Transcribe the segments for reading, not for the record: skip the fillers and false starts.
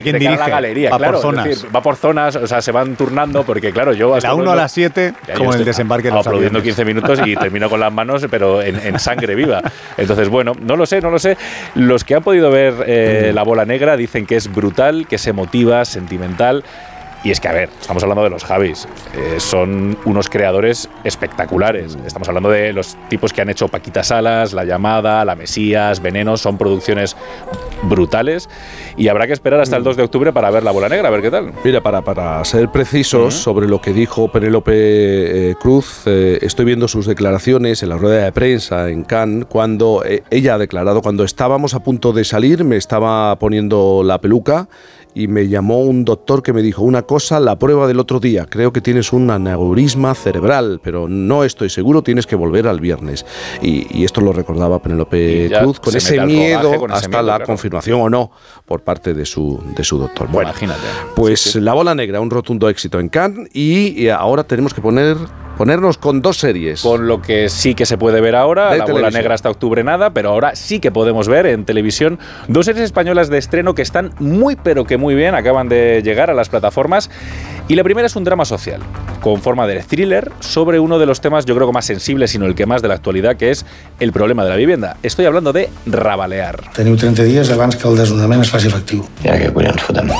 de cara a la galería, claro. Por zonas. Es decir, va por zonas, o sea, se van turnando, porque claro, yo... De la 1 a las 7, como el desembarque de los aplaudiendo aviones. 15 minutos y termino con las manos, pero en sangre viva. Entonces, bueno, no lo sé. Los que han podido ver La Bola Negra dicen que es brutal, que es emotiva, sentimental. Y es que, a ver, estamos hablando de los Javis. Son unos creadores espectaculares. Estamos hablando de los tipos que han hecho Paquita Salas, La Llamada, La Mesías, Veneno. Son producciones brutales. Y habrá que esperar hasta el 2 de octubre para ver La Bola Negra, a ver qué tal. Mira, para ser precisos sobre lo que dijo Penélope Cruz, estoy viendo sus declaraciones en la rueda de prensa en Cannes, cuando ella ha declarado, cuando estábamos a punto de salir, me estaba poniendo la peluca y me llamó un doctor que me dijo una cosa, la prueba del otro día, creo que tienes un aneurisma cerebral, pero no estoy seguro, tienes que volver al viernes. Y esto lo recordaba Penélope Cruz, con ese miedo hasta la confirmación o no por parte de su doctor. Bueno, imagínate. Pues sí. La Bola Negra, un rotundo éxito en Cannes, y ahora tenemos que ponernos con 2 series. Con lo que sí que se puede ver ahora, La Bola Negra hasta octubre nada, pero ahora sí que podemos ver en televisión 2 series españolas de estreno que están muy pero que muy bien, acaban de llegar a las plataformas. Y la primera es un drama social, con forma de thriller, sobre uno de los temas, yo creo que más sensibles, sino el que más de la actualidad, que es el problema de la vivienda. Estoy hablando de Rabalear. Teniu 30 dies abans que el desnonament es faci efectiu. Ja, que collons fotem.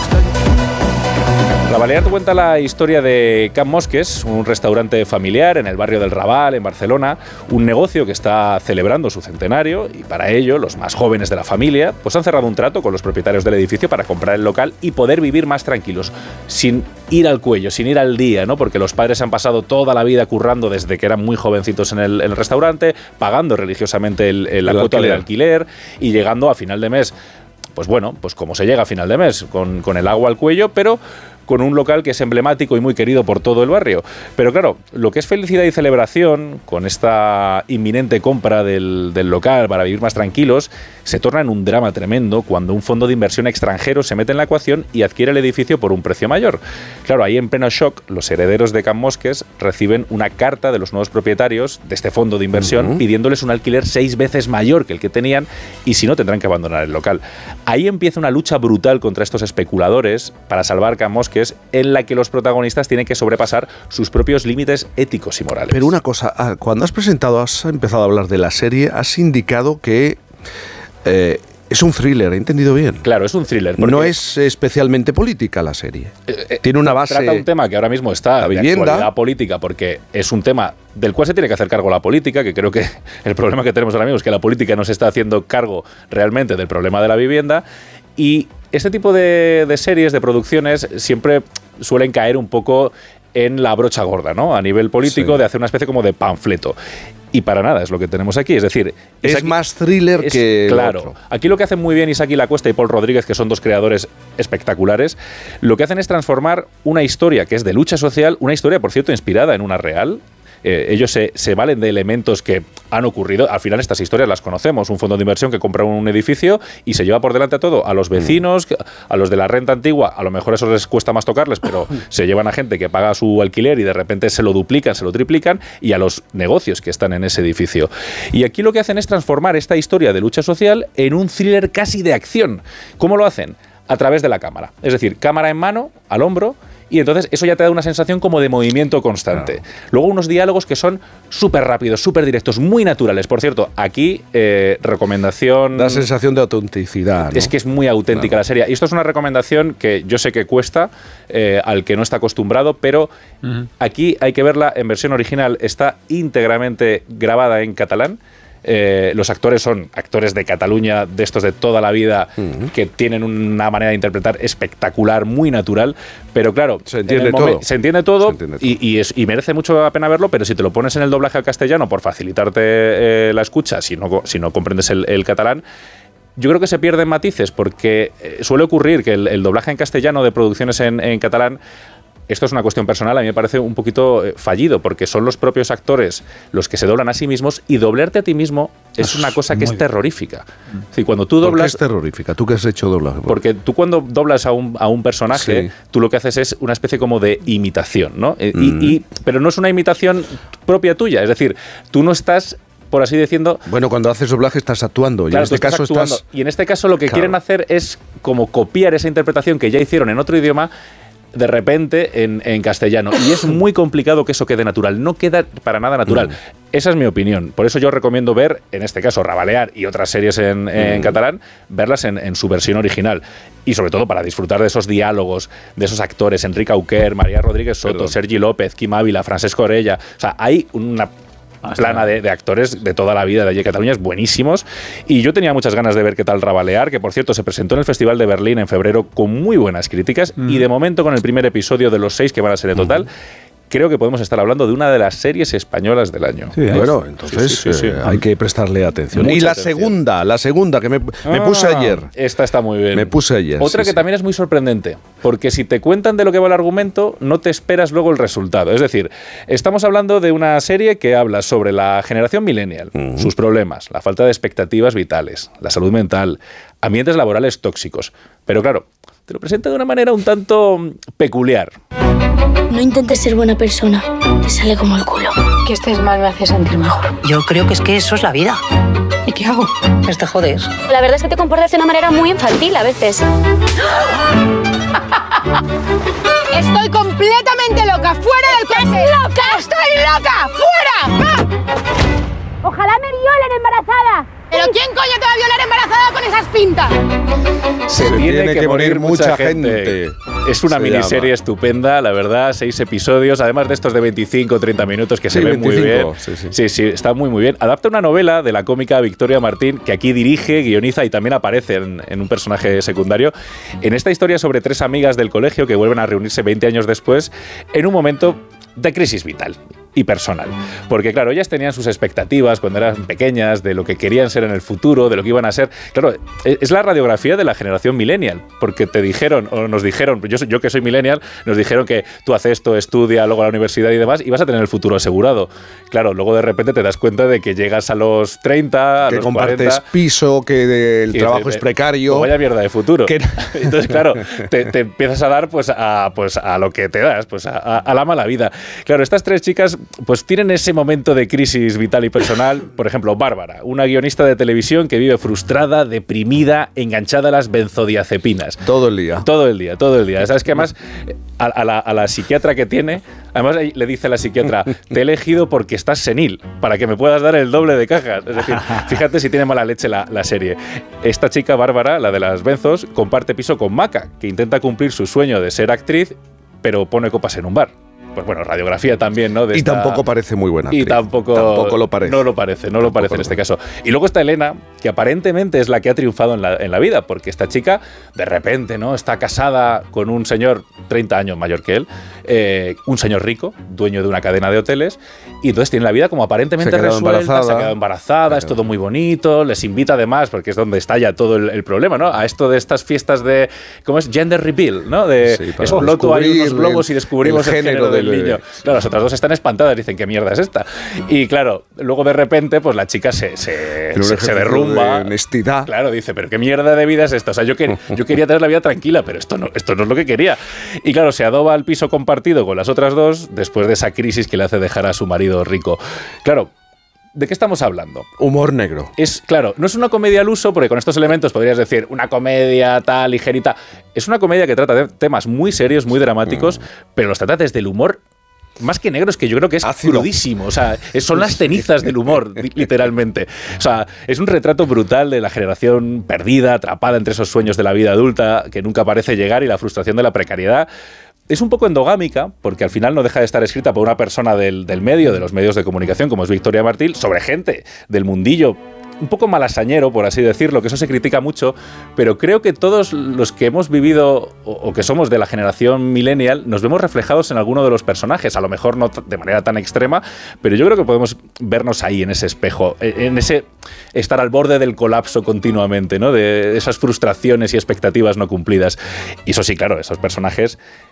Rabalear cuenta la historia de Can Mosques, un restaurante familiar en el barrio del Raval, en Barcelona, un negocio que está celebrando su centenario y para ello los más jóvenes de la familia pues han cerrado un trato con los propietarios del edificio para comprar el local y poder vivir más tranquilos, sin ir al cuello, sin ir al día, ¿no? Porque los padres han pasado toda la vida currando desde que eran muy jovencitos en el restaurante, pagando religiosamente la cuota del alquiler y llegando a final de mes, pues bueno, pues como se llega a final de mes, con el agua al cuello, pero con un local que es emblemático y muy querido por todo el barrio. Pero claro, lo que es felicidad y celebración, con esta inminente compra del local para vivir más tranquilos, se torna en un drama tremendo cuando un fondo de inversión extranjero se mete en la ecuación y adquiere el edificio por un precio mayor. Claro, ahí en pleno shock, los herederos de Can Mosques reciben una carta de los nuevos propietarios de este fondo de inversión pidiéndoles un alquiler 6 veces mayor que el que tenían y si no tendrán que abandonar el local. Ahí empieza una lucha brutal contra estos especuladores para salvar Can Mosques, en la que los protagonistas tienen que sobrepasar sus propios límites éticos y morales. Pero una cosa, cuando has empezado a hablar de la serie, has indicado que es un thriller, ¿he entendido bien? Claro, es un thriller. No es especialmente política la serie. Tiene una base... Trata un tema que ahora mismo está de actualidad política, porque es un tema del cual se tiene que hacer cargo la política, que creo que el problema que tenemos ahora mismo es que la política no se está haciendo cargo realmente del problema de la vivienda. Y este tipo de series, de producciones, siempre suelen caer un poco en la brocha gorda, ¿no? A nivel político, de hacer una especie como de panfleto. Y para nada es lo que tenemos aquí. Es decir, es más thriller que... Claro. Otro. Aquí lo que hacen muy bien Isaki Lacuesta y Paul Rodríguez, que son 2 creadores espectaculares, lo que hacen es transformar una historia que es de lucha social, una historia, por cierto, inspirada en una real. Ellos se valen de elementos que han ocurrido. Al final estas historias las conocemos. Un fondo de inversión que compra un edificio y se lleva por delante a todo, a los vecinos, a los de la renta antigua. A lo mejor eso les cuesta más tocarles, pero se llevan a gente que paga su alquiler y de repente se lo duplican, se lo triplican, y a los negocios que están en ese edificio. Y aquí lo que hacen es transformar esta historia de lucha social en un thriller casi de acción. ¿Cómo lo hacen? A través de la cámara. Es decir, cámara en mano, al hombro, y entonces eso ya te da una sensación como de movimiento constante. Claro. Luego unos diálogos que son súper rápidos, súper directos, muy naturales. Por cierto, aquí recomendación... Da sensación de autenticidad, ¿no? Es que es muy auténtica la serie. Y esto es una recomendación que yo sé que cuesta al que no está acostumbrado, pero aquí hay que verla en versión original. Está íntegramente grabada en catalán. Los actores son actores de Cataluña, de estos de toda la vida, que tienen una manera de interpretar espectacular, muy natural, pero claro, se entiende todo y merece mucho la pena verlo, pero si te lo pones en el doblaje al castellano por facilitarte la escucha, si no comprendes el catalán, yo creo que se pierden matices, porque suele ocurrir que el doblaje en castellano de producciones en catalán, esto es una cuestión personal, a mí me parece un poquito fallido, porque son los propios actores los que se doblan a sí mismos, y doblarte a ti mismo es una cosa que es terrorífica. Es decir, cuando tú doblas... ¿Por qué es terrorífica? ¿Tú qué has hecho doblaje? Porque tú cuando doblas a un personaje, tú lo que haces es una especie como de imitación, ¿no? Pero no es una imitación propia tuya, es decir, tú no estás por así decirlo. Bueno, cuando haces doblaje estás actuando, y claro, en este caso estás... Y en este caso lo que quieren hacer es como copiar esa interpretación que ya hicieron en otro idioma, de repente en castellano. Y es muy complicado que eso quede natural. No queda para nada natural. Esa es mi opinión. Por eso yo recomiendo ver, en este caso, Rabalear y otras series en catalán, verlas en su versión original. Y sobre todo para disfrutar de esos diálogos, de esos actores, Enrique Auquer, María Rodríguez Soto, Sergi López, Quim Ávila, Francesc Orella. O sea, hay una plana de actores de toda la vida de allí en Cataluña, buenísimos, y yo tenía muchas ganas de ver qué tal Rabalear, que por cierto se presentó en el Festival de Berlín en febrero con muy buenas críticas, y de momento con el primer episodio de los 6 que van a ser en total, creo que podemos estar hablando de una de las series españolas del año. Sí, bueno, entonces sí. Hay que prestarle atención. Mucha y la atención. segunda que me puse ayer. Esta está muy bien. Me puse ayer. Otra que también es muy sorprendente, porque si te cuentan de lo que va el argumento, no te esperas luego el resultado. Es decir, estamos hablando de una serie que habla sobre la generación millennial, sus problemas, la falta de expectativas vitales, la salud mental, ambientes laborales tóxicos. Pero claro, te lo presenta de una manera un tanto peculiar. No intentes ser buena persona, te sale como el culo. Que estés mal me hace sentir mejor. Yo creo que es que eso es la vida. ¿Y qué hago? Pues te jodes. La verdad es que te comportas de una manera muy infantil a veces. ¡Estoy completamente loca! ¡Fuera del coche! ¡Loca! ¡Estoy loca! ¡Fuera! Ojalá me violen embarazada. ¿Pero quién coño te va a violar embarazada con esas pintas? Se tiene que morir mucha gente. Es una miniserie estupenda, la verdad, 6 episodios, además de estos de 25 o 30 minutos que se ven 25, muy bien. Sí, está muy bien. Adapta una novela de la cómica Victoria Martín, que aquí dirige, guioniza y también aparece en un personaje secundario, en esta historia sobre 3 amigas del colegio que vuelven a reunirse 20 años después en un momento de crisis vital y personal. Porque claro, ellas tenían sus expectativas cuando eran pequeñas de lo que querían ser en el futuro, de lo que iban a ser. Claro, es la radiografía de la generación millennial, porque te dijeron, o nos dijeron, yo que soy millennial, nos dijeron que tú haces esto, estudia, luego a la universidad y demás, y vas a tener el futuro asegurado. Claro, luego de repente te das cuenta de que llegas a los 30, a los 40... Que compartes piso, que el trabajo es precario... Vaya mierda de futuro. Entonces, claro, te empiezas a dar pues a lo que te das, pues a la mala vida. Claro, estas 3 chicas pues tienen ese momento de crisis vital y personal. Por ejemplo, Bárbara, una guionista de televisión que vive frustrada, deprimida, enganchada a las benzodiazepinas. Todo el día. Sabes que además a la psiquiatra que tiene, además le dice a la psiquiatra, te he elegido porque estás senil, para que me puedas dar el doble de cajas. Es decir, fíjate si tiene mala leche la serie. Esta chica, Bárbara, la de las benzos, comparte piso con Maca, que intenta cumplir su sueño de ser actriz, pero pone copas en un bar. Pues bueno, radiografía también, ¿no? Y tampoco parece muy buena actriz. Y tampoco lo parece. No lo parece en este caso. Y luego está Elena, que aparentemente es la que ha triunfado en la vida, porque esta chica, de repente, ¿no? Está casada con un señor 30 años mayor que él, un señor rico, dueño de una cadena de hoteles, y entonces tiene la vida como aparentemente resuelta, se ha quedado embarazada, es todo muy bonito, les invita además, porque es donde estalla todo el problema, ¿no? A esto de estas fiestas de, ¿cómo es? Gender reveal, ¿no? De exploto ahí unos globos y descubrimos el género del niño. Claro, las otras dos están espantadas, dicen, ¿qué mierda es esta? Y claro, luego de repente, pues la chica se derrumba. De honestidad. Claro, dice, pero ¿qué mierda de vida es esta? O sea, yo quería tener la vida tranquila, pero esto no es lo que quería. Y claro, se adoba al piso compartido con las otras dos después de esa crisis que le hace dejar a su marido rico. Claro, ¿de qué estamos hablando? Humor negro. Claro, no es una comedia al uso, porque con estos elementos podrías decir una comedia tal, ligerita. Es una comedia que trata de temas muy serios, muy dramáticos, pero los trata desde el humor más que negro, es que yo creo que es crudísimo. O sea, son las cenizas del humor, literalmente. O sea, es un retrato brutal de la generación perdida, atrapada entre esos sueños de la vida adulta, que nunca parece llegar, y la frustración de la precariedad. Es un poco endogámica, porque al final no deja de estar escrita por una persona del medio, de los medios de comunicación, como es Victoria Martín, sobre gente del mundillo, un poco malasañero, por así decirlo, que eso se critica mucho, pero creo que todos los que hemos vivido o que somos de la generación millennial nos vemos reflejados en alguno de los personajes, a lo mejor no de manera tan extrema, pero yo creo que podemos vernos ahí, en ese espejo, en ese estar al borde del colapso continuamente, ¿no? De esas frustraciones y expectativas no cumplidas. Y eso sí, claro, esos personajes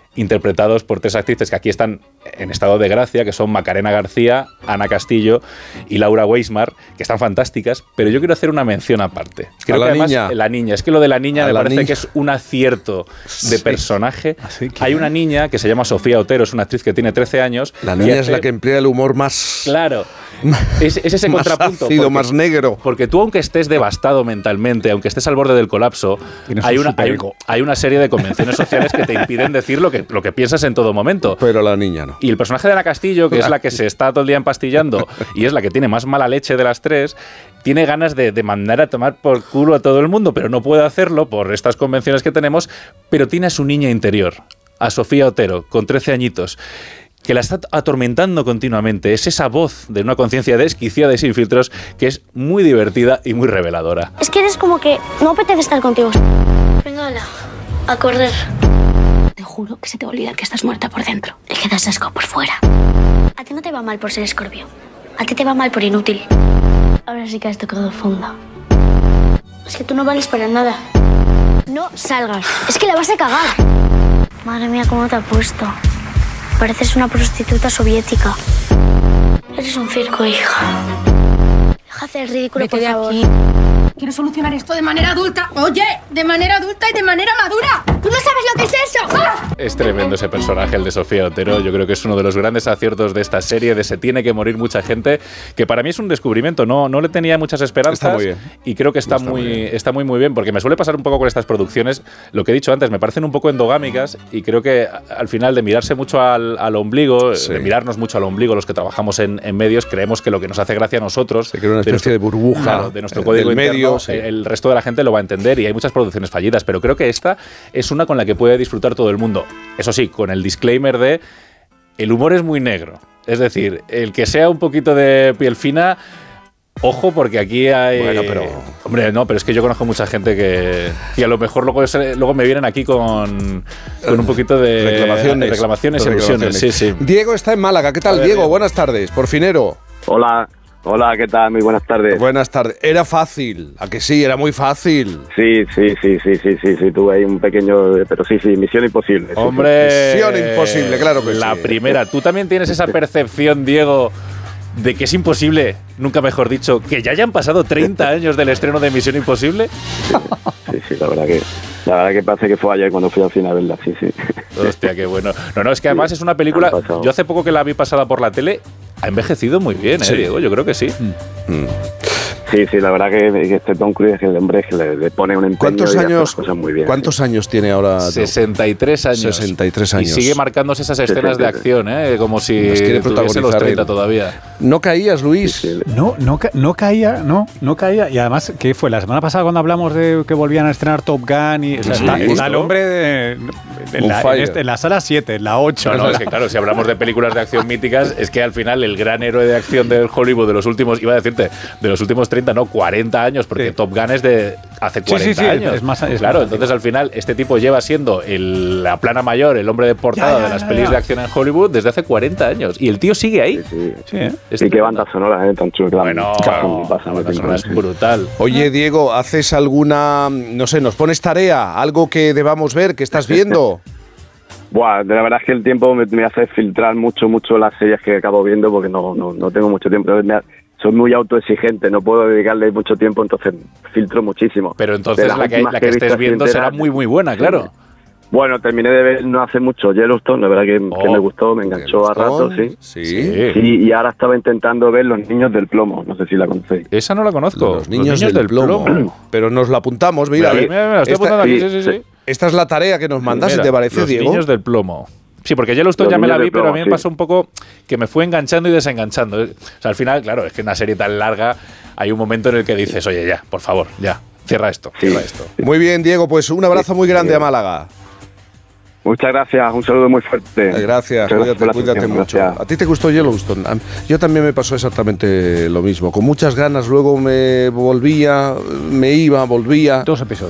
interpretados por 3 actrices que aquí están en estado de gracia, que son Macarena García, Ana Castillo y Laura Weismar, que están fantásticas, pero yo quiero hacer una mención aparte. Creo que además la niña, es que lo de la niña me parece que es un acierto de personaje. Hay una niña que se llama Sofía Otero, es una actriz que tiene 13 años. La niña es la que emplea el humor más... Claro. Es ese más contrapunto. Ácido, más negro. Porque tú, aunque estés devastado mentalmente, aunque estés al borde del colapso, hay una serie de convenciones sociales que te impiden decir lo que piensas en todo momento. Pero la niña no. Y el personaje de Ana Castillo, que es la que se está todo el día empastillando y es la que tiene más mala leche de las 3, tiene ganas de mandar a tomar por culo a todo el mundo, pero no puede hacerlo por estas convenciones que tenemos, pero tiene a su niña interior, a Sofía Otero, con 13 añitos, que la está atormentando continuamente. Es esa voz de una conciencia desquiciada y sin filtros que es muy divertida y muy reveladora. Es que eres como que no apetece estar contigo. Venga, ala, a correr. Te juro que se te va a olvidar que estás muerta por dentro y que das asco por fuera. A ti no te va mal por ser Escorpio. A ti te va mal por inútil. Ahora sí que has tocado fondo. Es que tú no vales para nada. No salgas. Es que la vas a cagar. Madre mía, ¿cómo te ha puesto? Pareces una prostituta soviética. Eres un circo, hija. Deja de hacer el ridículo, por favor. Aquí. Quiero solucionar esto de manera adulta. Oye, de manera adulta y de manera madura. ¡Tú no sabes lo que es eso! ¡Ah! Es tremendo ese personaje, el de Sofía Otero. Yo creo que es uno de los grandes aciertos de esta serie, de se tiene que morir mucha gente, que para mí es un descubrimiento. No le tenía muchas esperanzas. Está muy bien. Y creo que está muy bien, porque me suele pasar un poco con estas producciones, lo que he dicho antes, me parecen un poco endogámicas y creo que al final de mirarse mucho al ombligo, de mirarnos mucho al ombligo los que trabajamos en medios, creemos que lo que nos hace gracia a nosotros, se crea una especie de burbuja de nuestro código del interno, medio, el resto de la gente lo va a entender y hay muchas producciones fallidas, pero creo que esta es una con la que puede disfrutar todo el mundo. Eso sí, con el disclaimer de el humor es muy negro. Es decir, el que sea un poquito de piel fina, ojo, porque aquí hay... Bueno, pero... Hombre, no, pero es que yo conozco mucha gente que a lo mejor luego me vienen aquí con un poquito de reclamaciones y alusiones. Sí, sí. Diego está en Málaga. ¿Qué tal, Diego? Buenas tardes. Porfinero. Hola, ¿qué tal? Muy buenas tardes. Buenas tardes. Era fácil, ¿a que sí? Era muy fácil. Sí, tuve ahí un pequeño... Pero sí, Misión Imposible. Hombre, Misión Imposible, claro que sí. La primera. ¿Tú también tienes esa percepción, Diego, de que es imposible, nunca mejor dicho, que ya hayan pasado 30 años del estreno de Misión Imposible? Sí, la verdad que parece que fue ayer cuando fui al cine a verla, sí. Hostia, qué bueno. No, es que además es una película... Yo hace poco que la vi pasada por la tele, ha envejecido muy bien, Diego, yo creo que sí. Sí, la verdad que este Tom Cruise, el hombre que le pone un empeño ¿Cuántos y años, hace las cosas muy bien. ¿Cuántos años tiene ahora? 63 años. 63 años. Y sigue marcándose esas escenas de acción, como si tuviese los 30 todavía. ¿No caías, Luis? No caía. Y además, ¿qué fue? La semana pasada cuando hablamos de que volvían a estrenar Top Gun y está el hombre en la sala 7, en la 8. No, es que claro, si hablamos de películas de acción míticas, es que al final el gran héroe de acción del Hollywood de los últimos, iba a decirte, de los últimos 30, no, 40 años, porque Top Gun es de hace 40 años. Claro, entonces al final este tipo lleva siendo la plana mayor, el hombre de portada de las pelis de acción en Hollywood desde hace 40 años. Y el tío sigue ahí. Y qué banda sonora, tan chula. Bueno, la banda sonora es brutal. Oye, Diego, ¿haces alguna, no sé, nos pones tarea, algo que debamos ver, que estás viendo? Buah, la verdad es que el tiempo me hace filtrar mucho las series que acabo viendo porque no tengo mucho tiempo. Soy muy autoexigente, no puedo dedicarle mucho tiempo, entonces filtro muchísimo. Pero entonces la que estés viendo será muy, muy buena, claro. Bueno, terminé de ver no hace mucho Yellowstone, la verdad que me gustó, me enganchó a rato, sí. Y ahora estaba intentando ver Los Niños del Plomo, no sé si la conocéis. Esa no la conozco. Los Niños del Plomo. Pero nos la apuntamos, mira. Mira, estoy apuntando aquí, sí. Esta es la tarea que nos mandas, si te parece, Diego. Los Niños del Plomo. Sí, porque Yellowstone ya me la vi, pero a mí me pasó un poco que me fue enganchando y desenganchando. O sea, al final, claro, es que en una serie tan larga hay un momento en el que dices, oye, ya, por favor, ya, cierra esto. Muy bien, Diego, pues un abrazo muy grande a Málaga. Muchas gracias, un saludo muy fuerte. Gracias, cuídate mucho. Gracias. ¿A ti te gustó Yellowstone? Yo también me pasó exactamente lo mismo. Con muchas ganas, luego me volvía. 2 episodios.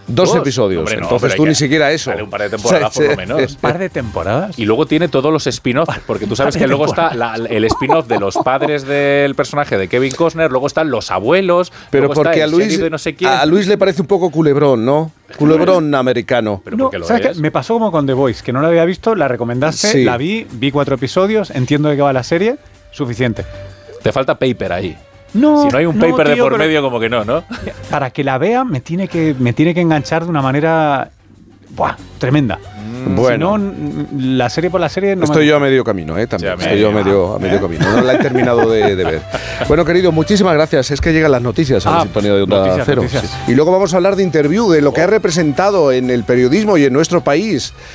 2 episodios. Hombre, no, entonces tú ni siquiera eso. Dale un par de temporadas por lo menos. ¿Un par de temporadas? Y luego tiene todos los spin-offs, porque tú sabes que luego está el spin-off de los padres del personaje de Kevin Costner, luego están los abuelos, pero luego porque está el sheriff de no sé quién. a Luis le parece un poco culebrón, ¿no? Culebrón americano. Pero No, porque lo ¿sabes qué? es. Me pasó como con The Voice, que no la había visto, la recomendaste, Sí. la vi 4 episodios, entiendo de qué va la serie, suficiente. Te falta paper ahí. No, Si no hay un paper de tío, por pero medio, como que no. para que la vea me tiene que enganchar de una manera tremenda. Bueno. Si no, la serie por la serie no Estoy yo a medio camino, también. Sí, Estoy yo a medio camino. No la he terminado de ver. Bueno, querido, muchísimas gracias. Es que llegan las noticias a la sintonía de Onda noticias, Cero. noticias. Sí. Y luego vamos a hablar de Interview, de lo que ha representado en el periodismo y en nuestro país